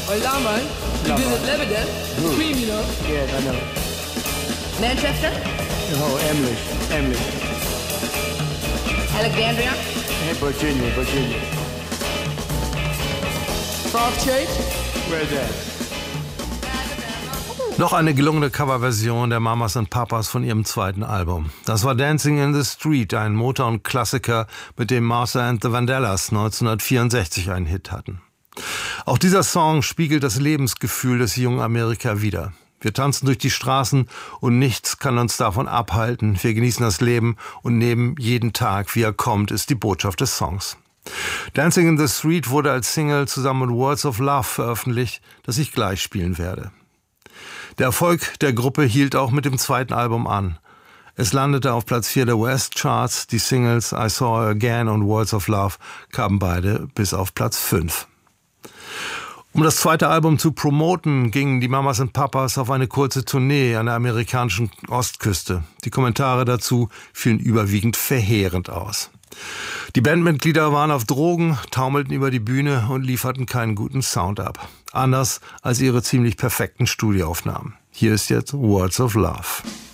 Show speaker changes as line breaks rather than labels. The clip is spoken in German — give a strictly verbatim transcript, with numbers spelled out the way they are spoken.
Or Lamban. You visit Lebanon. Cream, you know.
Yes, I know.
Manchester.
Oh, Emily. Emily.
Alexandria.
Hey, Virginia, Virginia.
Falls Church.
Where's that?
Noch eine gelungene Coverversion der Mamas und Papas von ihrem zweiten Album. Das war Dancing in the Street, ein Motown-Klassiker, mit dem Martha and the Vandellas neunzehnhundertvierundsechzig einen Hit hatten. Auch dieser Song spiegelt das Lebensgefühl des jungen Amerika wider. Wir tanzen durch die Straßen und nichts kann uns davon abhalten. Wir genießen das Leben und nehmen jeden Tag, wie er kommt, ist die Botschaft des Songs. Dancing in the Street wurde als Single zusammen mit Words of Love veröffentlicht, das ich gleich spielen werde. Der Erfolg der Gruppe hielt auch mit dem zweiten Album an. Es landete auf Platz vier der U S-Charts, die Singles I Saw Her Again und Words of Love kamen beide bis auf Platz fünf. Um das zweite Album zu promoten, gingen die Mamas und Papas auf eine kurze Tournee an der amerikanischen Ostküste. Die Kommentare dazu fielen überwiegend verheerend aus. Die Bandmitglieder waren auf Drogen, taumelten über die Bühne und lieferten keinen guten Sound ab. Anders als ihre ziemlich perfekten Studioaufnahmen. Hier ist jetzt Words of Love.